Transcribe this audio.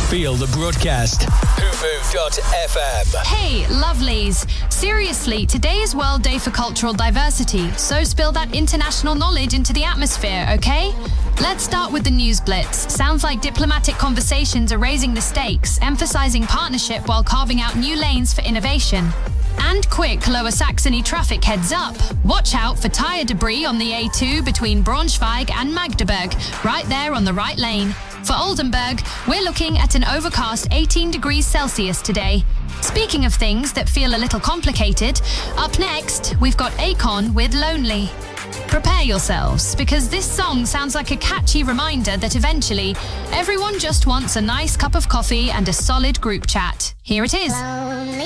Feel the broadcast. Hoopoo.fm. Hey, lovelies. Seriously, today is World Day for Cultural Diversity, so spill that international knowledge into the atmosphere, okay? Let's start with the news blitz. Sounds like diplomatic conversations are raising the stakes, emphasizing partnership while carving out new lanes for innovation. And quick Lower Saxony traffic heads up. Watch out for tyre debris on the A2 between Braunschweig and Magdeburg, right there on the right lane. For Oldenburg, we're looking at an overcast 18 degrees Celsius today. Speaking of things that feel a little complicated, up next, we've got Akon with Lonely. Prepare yourselves, because this song sounds like a catchy reminder that eventually, everyone just wants a nice cup of coffee and a solid group chat. Here it is. Lonely.